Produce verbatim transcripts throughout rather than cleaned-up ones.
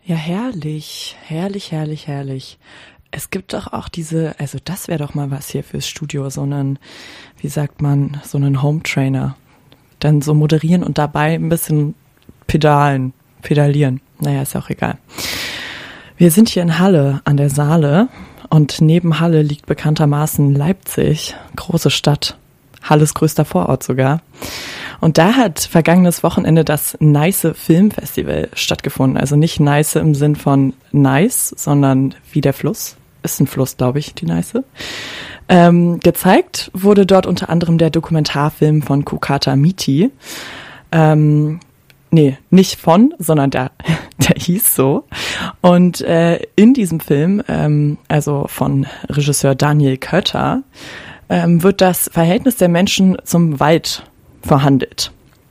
Ja, herrlich, herrlich, herrlich, herrlich. Es gibt doch auch diese, also das wäre doch mal was hier fürs Studio, so einen, wie sagt man, so einen Home-Trainer. Dann so moderieren und dabei ein bisschen pedalen, pedalieren. Naja, ist ja auch egal. Wir sind hier in Halle an der Saale und neben Halle liegt bekanntermaßen Leipzig, große Stadt, Halles größter Vorort sogar. Und da hat vergangenes Wochenende das Neiße Filmfestival stattgefunden. Also nicht Neiße im Sinn von nice, sondern wie der Fluss. Ist ein Fluss, glaube ich, die Neiße. Ähm, gezeigt wurde dort unter anderem der Dokumentarfilm von Kukata Miti. Ähm, nee, nicht von, sondern der, der hieß so. Und äh, in diesem Film, ähm, also von Regisseur Daniel Kötter, ähm, wird das Verhältnis der Menschen zum Wald verhandelt.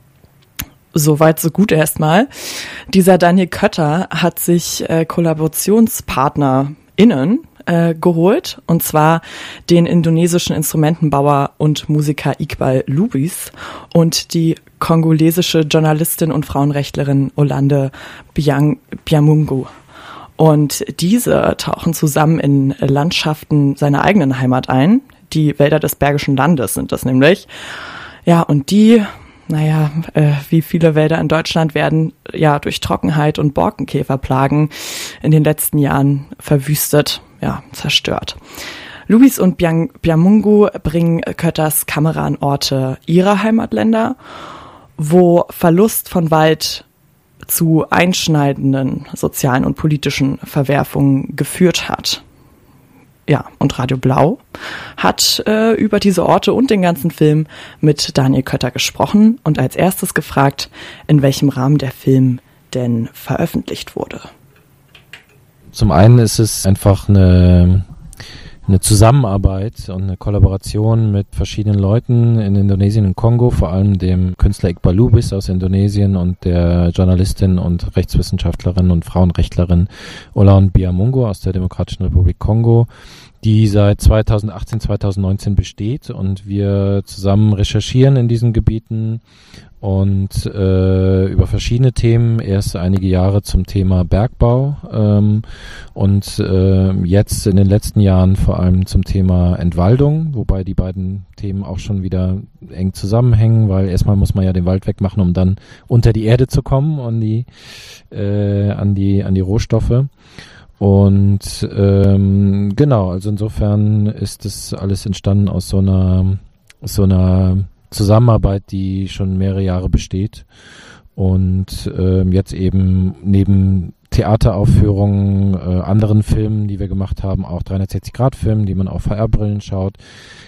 Soweit so gut erstmal. Dieser Daniel Kötter hat sich äh, KollaborationspartnerInnen äh, geholt, und zwar den indonesischen Instrumentenbauer und Musiker Iqbal Lubis und die kongolesische Journalistin und Frauenrechtlerin Olande Biang- Byamungu. Und diese tauchen zusammen in Landschaften seiner eigenen Heimat ein. Die Wälder des Bergischen Landes sind das nämlich. Ja, und die, naja, äh, wie viele Wälder in Deutschland werden ja durch Trockenheit und Borkenkäferplagen in den letzten Jahren verwüstet, ja, zerstört. Lubis und Biang- Byamungu bringen Kötters Kamera an Orte ihrer Heimatländer, wo Verlust von Wald zu einschneidenden sozialen und politischen Verwerfungen geführt hat. Ja, und Radio Blau hat äh, über diese Orte und den ganzen Film mit Daniel Kötter gesprochen und als erstes gefragt, in welchem Rahmen der Film denn veröffentlicht wurde. Zum einen ist es einfach eine, eine Zusammenarbeit und eine Kollaboration mit verschiedenen Leuten in Indonesien und Kongo, vor allem dem Künstler Iqbal Lubis aus Indonesien und der Journalistin und Rechtswissenschaftlerin und Frauenrechtlerin Olande Byamungu aus der Demokratischen Republik Kongo, die seit zweitausendachtzehn, zweitausendneunzehn besteht, und wir zusammen recherchieren in diesen Gebieten und äh, über verschiedene Themen, erst einige Jahre zum Thema Bergbau ähm, und äh, jetzt in den letzten Jahren vor allem zum Thema Entwaldung, wobei die beiden Themen auch schon wieder eng zusammenhängen, weil erstmal muss man ja den Wald wegmachen, um dann unter die Erde zu kommen, an die, äh, an die, an die Rohstoffe. Und ähm, genau, also insofern ist das alles entstanden aus so einer, aus so einer Zusammenarbeit, die schon mehrere Jahre besteht und ähm, jetzt eben neben Theateraufführungen, äh, anderen Filmen, die wir gemacht haben, auch dreihundertsechzig Grad Filmen, die man auf V R-Brillen schaut,